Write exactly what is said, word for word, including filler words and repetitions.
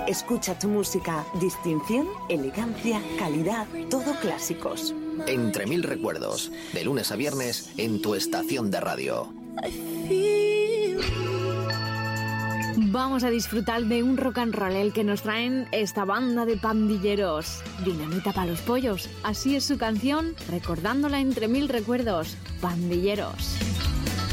Escucha tu música. Distinción, elegancia, calidad, todo clásicos. Entre mil recuerdos, de lunes a viernes en tu estación de radio. Vamos a disfrutar de un rock and roll el que nos traen esta banda de pandilleros. Dinamita para los pollos. Así es su canción, recordándola entre mil recuerdos. Pandilleros.